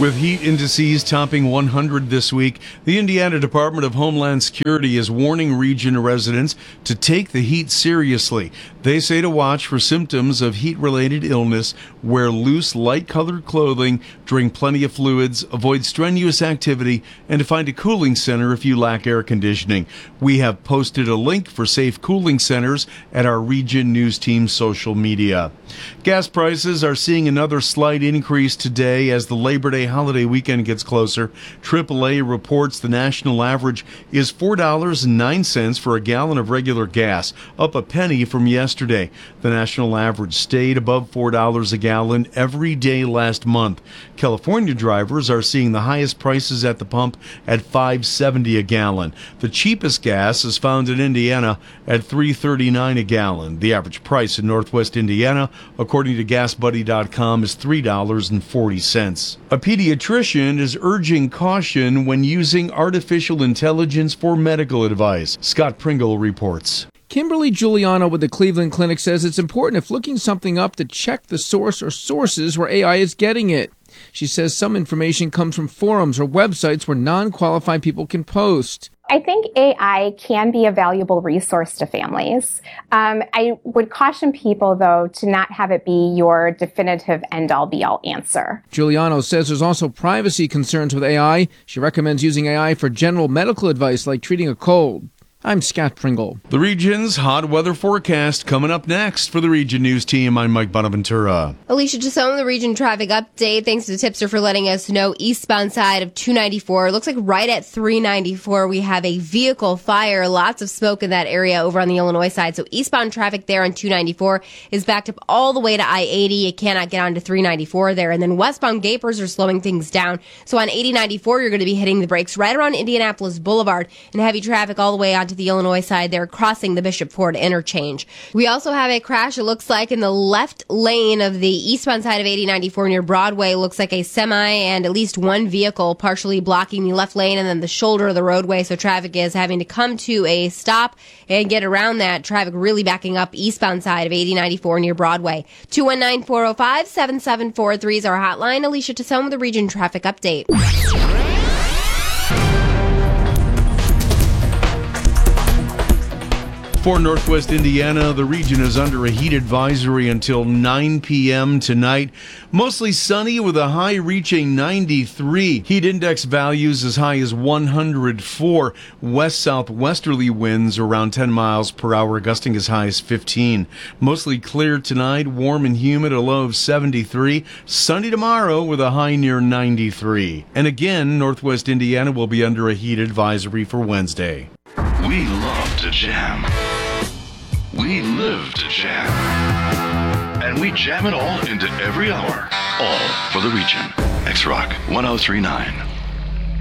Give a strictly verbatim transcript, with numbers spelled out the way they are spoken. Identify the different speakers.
Speaker 1: With heat indices topping one hundred this week, the Indiana Department of Homeland Security is warning region residents to take the heat seriously. They say to watch for symptoms of heat-related illness, wear loose, light-colored clothing, drink plenty of fluids, avoid strenuous activity, and to find a cooling center if you lack air conditioning. We have posted a link for safe cooling centers at our Region News Team's social media. Gas prices are seeing another slight increase today as the Labor Day holiday weekend gets closer. triple A reports the national average is four dollars and nine cents for a gallon of regular gas, up a penny from yesterday. The national average stayed above four dollars a gallon every day last month. California drivers are seeing the highest prices at the pump at five dollars and seventy cents a gallon. The cheapest gas is found in Indiana at three dollars and thirty-nine cents a gallon. The average price in Northwest Indiana, according to gas buddy dot com, is three dollars and forty cents. A pediatrician is urging caution when using artificial intelligence for medical advice. Scott Pringle reports.
Speaker 2: Kimberly Giuliano with the Cleveland Clinic says it's important if looking something up to check the source or sources where A I is getting it. She says some information comes from forums or websites where non-qualified people can post.
Speaker 3: I think A I can be a valuable resource to families. Um, I would caution people, though, to not have it be your definitive end-all, be-all answer.
Speaker 2: Giuliano says there's also privacy concerns with A I. She recommends using A I for general medical advice like treating a cold. I'm Scott Pringle.
Speaker 1: The region's hot weather forecast coming up next. For the Region News Team, I'm Mike Bonaventura.
Speaker 4: Alicia Tassone, the Region Traffic Update. Thanks to Tipster for letting us know eastbound side of two ninety-four. It looks like right at three ninety-four we have a vehicle fire. Lots of smoke in that area over on the Illinois side. So eastbound traffic there on two ninety-four is backed up all the way to I eighty. You cannot get onto three ninety-four there. And then westbound gapers are slowing things down. So on eighty ninety-four, you're going to be hitting the brakes right around Indianapolis Boulevard and heavy traffic all the way onto the Illinois side there, crossing the Bishop Ford interchange. We also have a crash, it looks like, in the left lane of the eastbound side of eighty ninety-four near Broadway. It looks like a semi and at least one vehicle partially blocking the left lane and then the shoulder of the roadway. So traffic is having to come to a stop and get around that. Traffic really backing up eastbound side of eighty ninety-four near Broadway. two one nine, four oh five, seven seven four three is our hotline. Alicia Tassone with the Region Traffic Update.
Speaker 1: For Northwest Indiana, the region is under a heat advisory until nine p.m. tonight. Mostly sunny with a high reaching ninety-three. Heat index values as high as one hundred four. West-southwesterly winds around ten miles per hour, gusting as high as fifteen. Mostly clear tonight, warm and humid, a low of seventy-three. Sunny tomorrow with a high near ninety-three. And again, Northwest Indiana will be under a heat advisory for Wednesday.
Speaker 5: We love to jam. We live to jam. And we jam it all into every hour. All for the region. X-Rock one oh three point nine.